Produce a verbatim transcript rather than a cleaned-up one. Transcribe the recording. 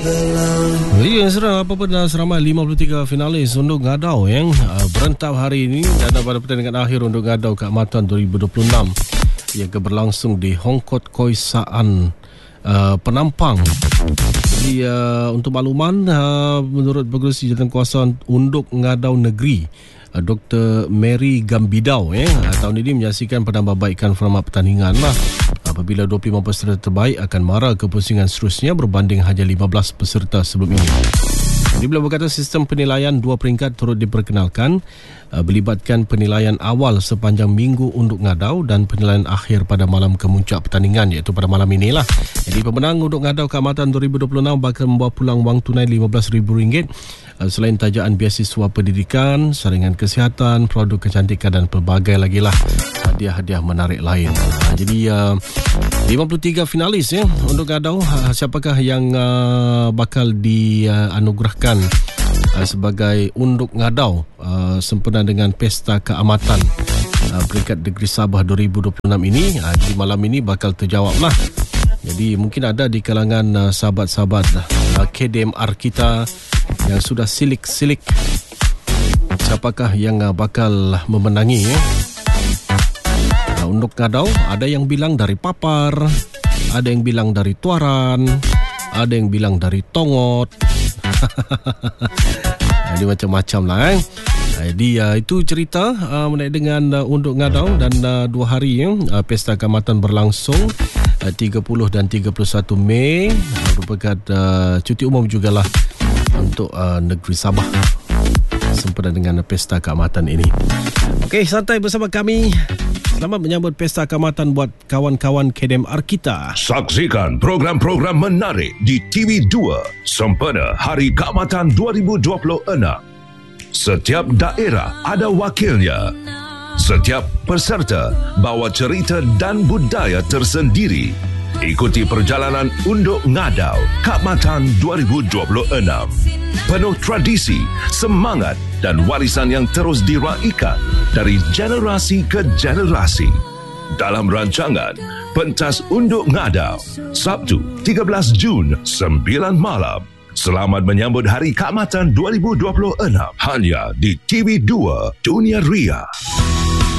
Ya, serang apa pun seramai lima puluh tiga finalis untuk Ngadau yang uh, berentap hari ini dan pada pertandingan akhir untuk Ngadau Keamatan dua ribu dua puluh enam yang berlangsung di Hongkot Koi Saan uh, Penampang. Jadi uh, untuk makluman, uh, menurut Pengerusi Jawatankuasa Unduk Ngadau Negeri, uh, Doktor Mary Gambidau, eh, uh, tahun ini menyaksikan penambahbaikan format pertandingan lah. Apabila dua puluh lima peserta terbaik akan mara ke pusingan seterusnya berbanding hanya lima belas peserta sebelum ini. Jadi beliau berkata sistem penilaian dua peringkat turut diperkenalkan, uh, melibatkan penilaian awal sepanjang minggu untuk Ngadau dan penilaian akhir pada malam kemuncak pertandingan, iaitu pada malam inilah. Jadi pemenang untuk Ngadau Keamatan dua ribu dua puluh enam bakal membawa pulang wang tunai lima belas ribu ringgit uh, selain tajaan beasiswa pendidikan, saringan kesihatan, produk kecantikan dan pelbagai lagi lah hadiah-hadiah menarik lain. Uh, jadi uh, lima puluh tiga finalis ya untuk Ngadau. Uh, siapakah yang uh, bakal dianugerahkan uh, sebagai Unduk Ngadau uh, sempena dengan Pesta Keamatan uh, peringkat Negeri Sabah dua ribu dua puluh enam ini? Uh, di malam ini bakal terjawab lah. Jadi mungkin ada di kalangan uh, sahabat-sahabat uh, K D M R kita yang sudah silik-silik siapakah yang uh, bakal memenangi ya. Uh, Unduk Ngadau, ada yang bilang dari Papar, ada yang bilang dari Tuaran, ada yang bilang dari Tongot. Jadi macam-macam lah eh. Jadi uh, itu cerita uh, mengenai dengan uh, Unduk Ngadau dan uh, dua hari ya, uh, Pesta Keamatan berlangsung uh, tiga puluh dan tiga puluh satu Mei, uh, merupakan uh, cuti umum jugalah untuk uh, negeri Sabah sempena dengan Pesta Keamatan ini. Okey, santai bersama kami. Selamat menyambut Pesta Keamatan buat kawan-kawan K D M R kita. Saksikan program-program menarik di T V dua sempena Hari Keamatan dua ribu dua puluh enam. Setiap daerah ada wakilnya. Setiap peserta bawa cerita dan budaya tersendiri. Ikuti perjalanan Unduk Ngadau Keamatan dua ribu dua puluh enam. Penuh tradisi, semangat dan warisan yang terus diraikan dari generasi ke generasi. Dalam rancangan Pentas Unduk Ngadau, Sabtu tiga belas Jun, sembilan malam. Selamat menyambut Hari Keamatan dua ribu dua puluh enam hanya di T V dua Dunia Ria.